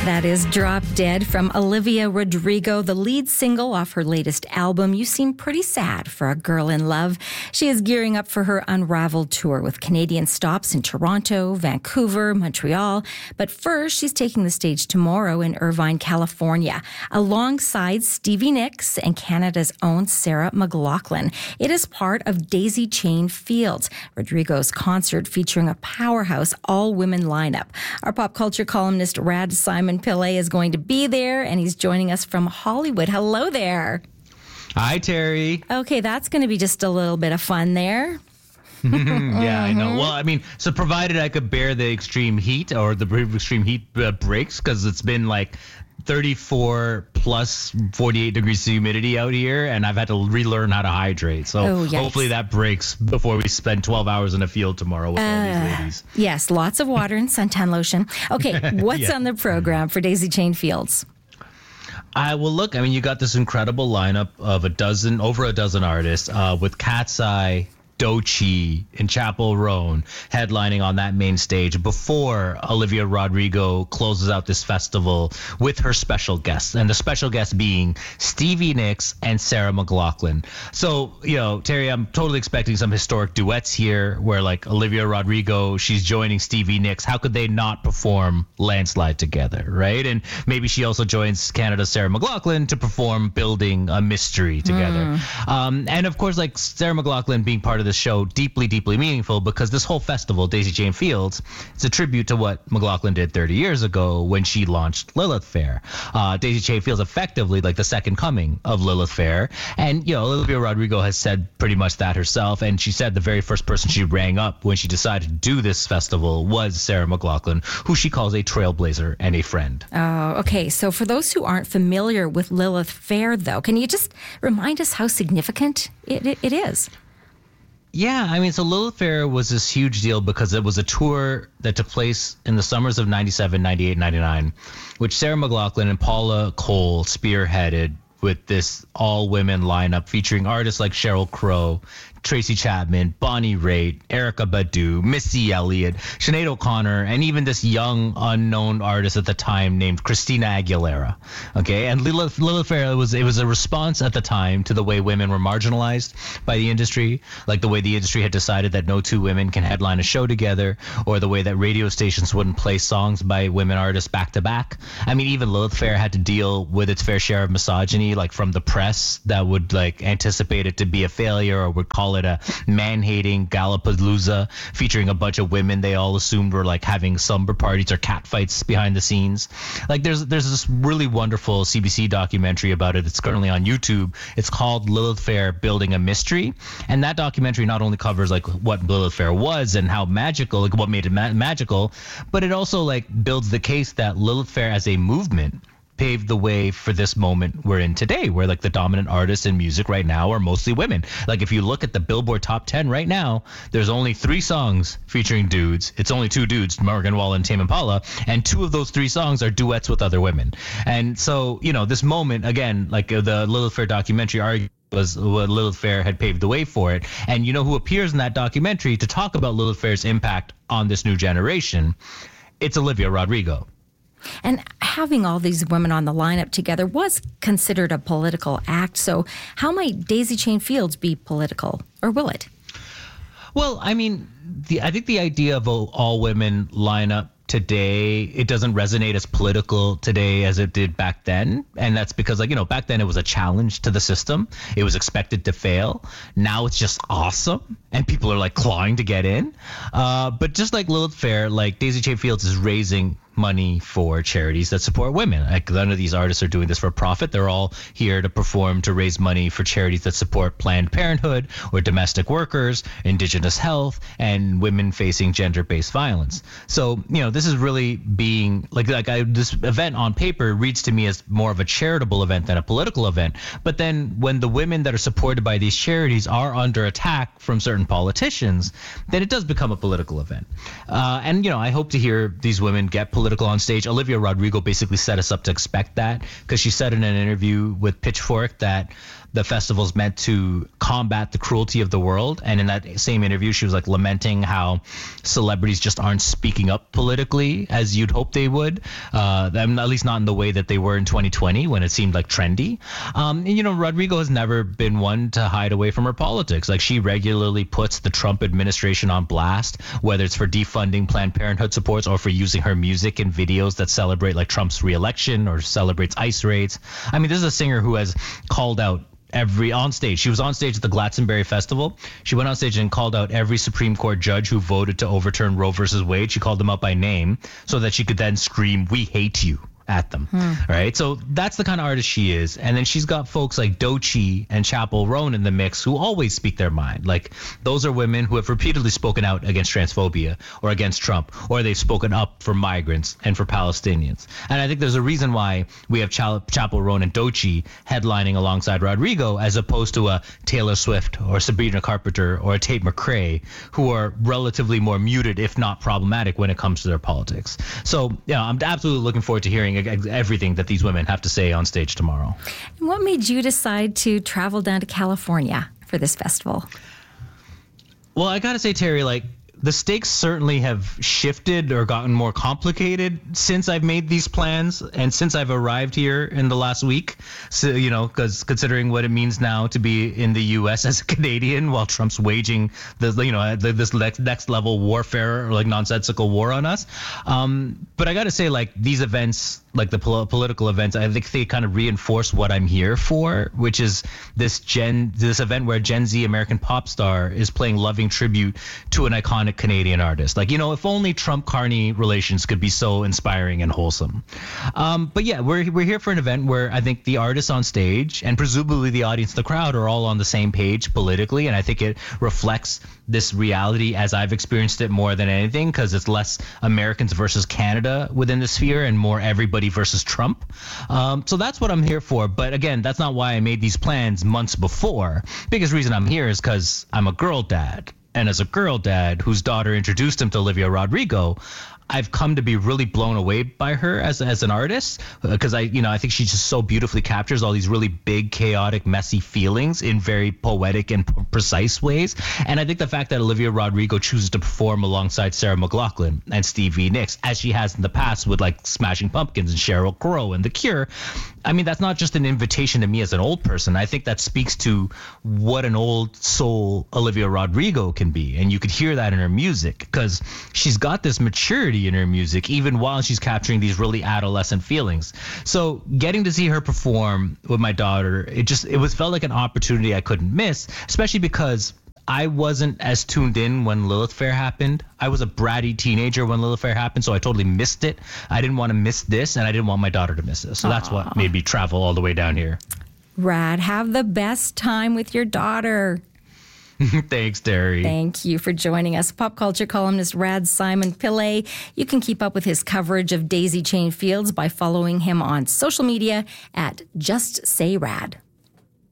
That is Drop Dead from Olivia Rodrigo, the lead single off her latest album. You seem pretty sad for a girl in love. She is gearing up for her Unraveled tour with Canadian stops in Toronto, Vancouver, Montreal. But first, she's taking the stage tomorrow in Irvine, California, alongside Stevie Nicks and Canada's own Sarah McLachlan. It is part of Daisy Chain Fields, Rodrigo's concert featuring a powerhouse all-women lineup. Our pop culture columnist Rad Simon Pillay is going to be there, and he's joining us from Hollywood. Hello there. Hi, Terry. Okay, that's going to be just a little bit of fun there. Yeah, I know. Well, I mean, so provided I could bear the extreme heat or the extreme heat breaks, because it's been like 34 plus 48 degrees humidity out here, and I've had to relearn how to hydrate. So hopefully that breaks before we spend 12 hours in a field tomorrow with all these ladies. Yes, lots of water and suntan lotion. Okay, what's on the program for Daisy Chain Fields? Well, look, I mean, you got this incredible lineup of over a dozen artists with Cat's Eye, Doechii, and Chappell Roan headlining on that main stage before Olivia Rodrigo closes out this festival with her special guests, and the special guest being Stevie Nicks and Sarah McLachlan. So, you know, Terry, I'm totally expecting some historic duets here where, like, Olivia Rodrigo, she's joining Stevie Nicks. How could they not perform Landslide together, right? And maybe she also joins Canada's Sarah McLachlan to perform Building a Mystery together. And of course, like, Sarah McLachlan being part of this show, deeply, deeply meaningful, because this whole festival, Daisy Chain Fields, it's a tribute to what McLachlan did 30 years ago when she launched Lilith Fair. Daisy Chain Fields effectively like the second coming of Lilith Fair. And, you know, Olivia Rodrigo has said pretty much that herself. And she said the very first person she rang up when she decided to do this festival was Sarah McLachlan, who she calls a trailblazer and a friend. Oh, okay. So for those who aren't familiar with Lilith Fair, though, can you just remind us how significant it is? Yeah, I mean, so Lilith Fair was this huge deal because it was a tour that took place in the summers of 97, 98, 99, which Sarah McLachlan and Paula Cole spearheaded with this all-women lineup featuring artists like Sheryl Crow, Tracy Chapman, Bonnie Raitt, Erykah Badu, Missy Elliott, Sinead O'Connor, and even this young unknown artist at the time named Christina Aguilera. Okay, and Lilith Fair, it was a response at the time to the way women were marginalized by the industry, like the way the industry had decided that no two women can headline a show together, or the way that radio stations wouldn't play songs by women artists back to back. I mean, even Lilith Fair had to deal with its fair share of misogyny, like from the press that would like anticipate it to be a failure or would call it a man-hating Galapalooza featuring a bunch of women they all assumed were like having slumber parties or cat fights behind the scenes. Like there's this really wonderful CBC documentary about it. It's currently on YouTube. It's called Lilith Fair Building a Mystery. And that documentary not only covers like what Lilith Fair was and how magical, like what made it magical, but it also like builds the case that Lilith Fair as a movement paved the way for this moment we're in today, where like the dominant artists in music right now are mostly women. Like if you look at the Billboard Top 10 right now, there's only 3 songs featuring dudes. It's only 2 dudes, Morgan Wallen and Tame Impala, and 2 of those 3 songs are duets with other women. And so, you know, this moment, again, like the Lilith Fair documentary argued was what Lilith Fair had paved the way for it. And you know who appears in that documentary to talk about Lilith Fair's impact on this new generation? It's Olivia Rodrigo. And having all these women on the lineup together was considered a political act. So how might Daisy Chain Fields be political, or will it? Well, I mean, I think the idea of an all-women lineup today, it doesn't resonate as political today as it did back then. And that's because, like, you know, back then it was a challenge to the system. It was expected to fail. Now it's just awesome. And people are like clawing to get in. But just like Lilith Fair, like Daisy Chain Fields is raising money for charities that support women. Like none of these artists are doing this for profit. They're all here to perform to raise money for charities that support Planned Parenthood or domestic workers, Indigenous health, and women facing gender-based violence. So, you know, this is really being this event on paper reads to me as more of a charitable event than a political event. But then when the women that are supported by these charities are under attack from certain politicians, then it does become a political event. And, you know, I hope to hear these women get political political on stage. Olivia Rodrigo basically set us up to expect that, because she said in an interview with Pitchfork that the festival's meant to combat the cruelty of the world. And in that same interview, she was like lamenting how celebrities just aren't speaking up politically as you'd hope they would, at least not in the way that they were in 2020 when it seemed like trendy. And, you know, Rodrigo has never been one to hide away from her politics. Like, she regularly puts the Trump administration on blast, whether it's for defunding Planned Parenthood supports or for using her music in videos that celebrate like Trump's reelection or celebrates ICE raids. I mean, this is a singer who has called out on stage. She was on stage at the Glastonbury Festival. She went on stage and called out every Supreme Court judge who voted to overturn Roe versus Wade. She called them out by name so that she could then scream, "We hate you," at them. Right? So that's the kind of artist she is. And then she's got folks like Doechii and Chappell Roan in the mix who always speak their mind. Like, those are women who have repeatedly spoken out against transphobia or against Trump, or they've spoken up for migrants and for Palestinians. And I think there's a reason why we have Chappell Roan and Doechii headlining alongside Rodrigo, as opposed to a Taylor Swift or Sabrina Carpenter or a Tate McRae, who are relatively more muted, if not problematic, when it comes to their politics. So, yeah, I'm absolutely looking forward to hearing everything that these women have to say on stage tomorrow. And what made you decide to travel down to California for this festival? Well, I got to say, Terry, like, the stakes certainly have shifted or gotten more complicated since I've made these plans and since I've arrived here in the last week. So, you know, because considering what it means now to be in the U.S. as a Canadian while Trump's waging this next level warfare, or like nonsensical war on us. But I got to say, like, these events, like the political events, I think they kind of reinforce what I'm here for, which is this event where Gen Z American pop star is playing loving tribute to an iconic Canadian artist. Like, you know, if only Trump-Carney relations could be so inspiring and wholesome. But yeah, we're here for an event where I think the artists on stage and presumably the audience, the crowd, are all on the same page politically, and I think it reflects this reality as I've experienced it more than anything, because it's less Americans versus Canada within the sphere and more everybody versus Trump. So that's what I'm here for. But again, that's not why I made these plans months before. Biggest reason I'm here is because I'm a girl dad. And as a girl dad whose daughter introduced him to Olivia Rodrigo, I've come to be really blown away by her as an artist, because I think she just so beautifully captures all these really big, chaotic, messy feelings in very poetic and precise ways. And I think the fact that Olivia Rodrigo chooses to perform alongside Sarah McLachlan and Stevie Nicks, as she has in the past with like Smashing Pumpkins and Sheryl Crow and The Cure, I mean, that's not just an invitation to me as an old person. I think that speaks to what an old soul Olivia Rodrigo can be. And you could hear that in her music, because she's got this maturity in her music, even while she's capturing these really adolescent feelings. So getting to see her perform with my daughter, it felt like an opportunity I couldn't miss, especially because I wasn't as tuned in when Lilith Fair happened. I was a bratty teenager when Lilith Fair happened, so I totally missed it. I didn't want to miss this, and I didn't want my daughter to miss this. So that's what made me travel all the way down here. Rad. Have the best time with your daughter. Thanks, Terry. Thank you for joining us. Pop culture columnist Rad Simon Pillay. You can keep up with his coverage of Daisy Chain Fields by following him on social media at Just Say Rad.